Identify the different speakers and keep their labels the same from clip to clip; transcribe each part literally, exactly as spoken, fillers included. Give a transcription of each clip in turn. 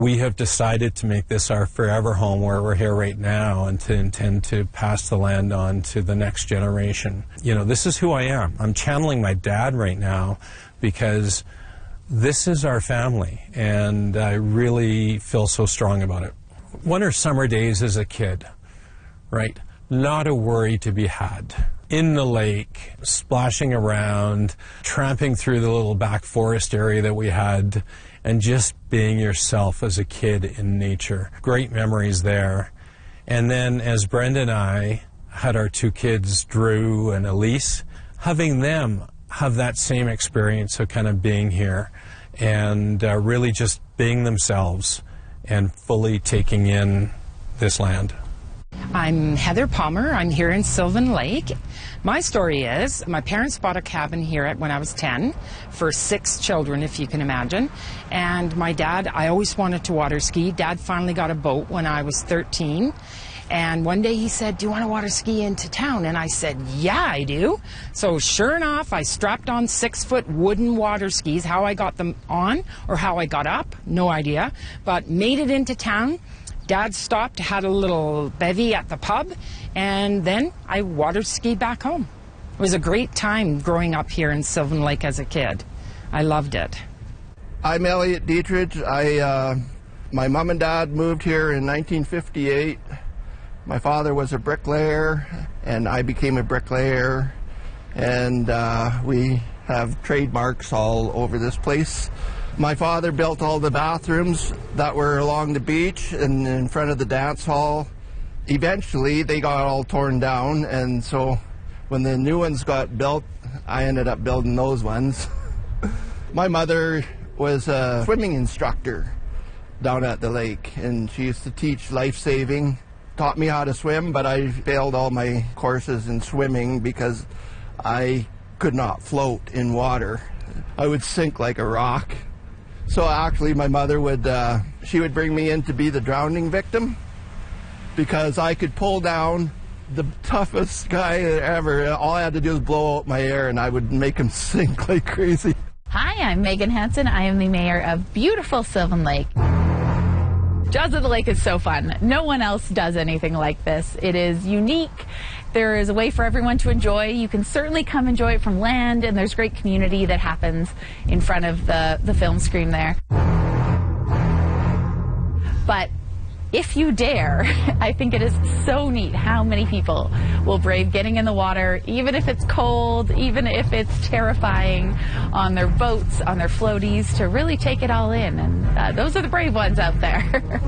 Speaker 1: We have decided to make this our forever home where we're here right now and to intend to pass the land on to the next generation. You know, this is who I am. I'm channeling my dad right now because this is our family, and I really feel so strong about it. One are summer days as a kid, right? Not a worry to be had. In the lake, splashing around, tramping through the little back forest area that we had, and just being yourself as a kid in nature. Great memories there. And then as Brenda and I had our two kids, Drew and Elise, having them have that same experience of kind of being here and uh, really just being themselves and fully taking in this land.
Speaker 2: I'm Heather Palmer. I'm here in Sylvan Lake. My story is, my parents bought a cabin here at, when I was ten for six children, if you can imagine. And my dad, I always wanted to water ski. Dad finally got a boat when I was thirteen. And one day he said, do you want to water ski into town? And I said, yeah, I do. So sure enough, I strapped on six-foot wooden water skis. How I got them on or how I got up, no idea. But made it into town. Dad stopped, had a little bevy at the pub, and then I water skied back home. It was a great time growing up here in Sylvan Lake as a kid. I loved it.
Speaker 3: I'm Elliot Dietrich. I, uh, my mom and dad moved here in nineteen fifty-eight. My father was a bricklayer, and I became a bricklayer, and uh, we have trademarks all over this place. My father built all the bathrooms that were along the beach and in front of the dance hall. Eventually, they got all torn down, and so when the new ones got built, I ended up building those ones. My mother was a swimming instructor down at the lake, and she used to teach life-saving, taught me how to swim, but I failed all my courses in swimming because I could not float in water. I would sink like a rock. So actually my mother would, uh, she would bring me in to be the drowning victim because I could pull down the toughest guy ever. All I had to do was blow out my air and I would make him sink like crazy.
Speaker 4: Hi, I'm Megan Hansen. I am the mayor of beautiful Sylvan Lake. Jaws of the Lake is so fun. No one else does anything like this. It is unique. There is a way for everyone to enjoy. You can certainly come enjoy it from land, and there's great community that happens in front of the, the film screen there. But if you dare, I think it is so neat how many people will brave getting in the water, even if it's cold, even if it's terrifying, on their boats, on their floaties, to really take it all in. And uh, those are the brave ones out there.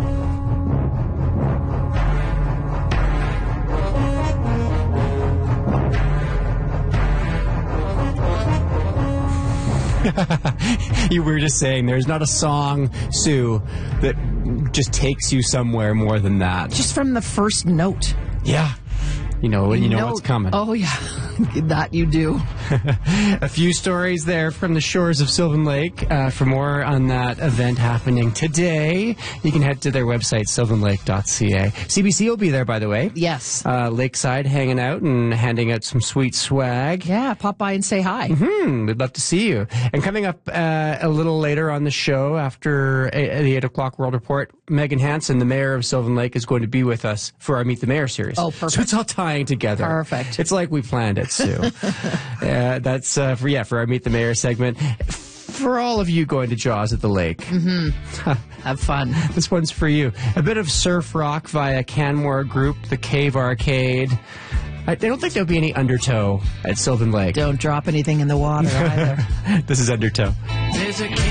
Speaker 5: You were just saying there's not a song, Sue, that just takes you somewhere more than that.
Speaker 6: Just from the first note.
Speaker 5: Yeah. You know, you know
Speaker 6: note.
Speaker 5: what's coming.
Speaker 6: Oh, yeah. That you do.
Speaker 5: A few stories there from the shores of Sylvan Lake. Uh, for more on that event happening today, you can head to their website, sylvan lake dot c a. C B C will be there, by the way.
Speaker 6: Yes.
Speaker 5: Uh, lakeside, hanging out and handing out some sweet swag.
Speaker 6: Yeah, pop by and say hi.
Speaker 5: Mm-hmm. We'd love to see you. And coming up uh, a little later on the show, after a- the eight o'clock World Report, Megan Hansen, the mayor of Sylvan Lake, is going to be with us for our Meet the Mayor series.
Speaker 6: Oh, perfect.
Speaker 5: So it's all tying together.
Speaker 6: Perfect.
Speaker 5: It's like we planned it, Sue. uh, that's uh, for yeah for our Meet the Mayor segment. For all of you going to Jaws at the Lake,
Speaker 6: mm-hmm. Have fun.
Speaker 5: This one's for you. A bit of surf rock via Canmore Group, the Cave Arcade. I don't think there'll be any undertow at Sylvan Lake.
Speaker 6: Don't drop anything in the water either.
Speaker 5: This is Undertow.
Speaker 7: There's a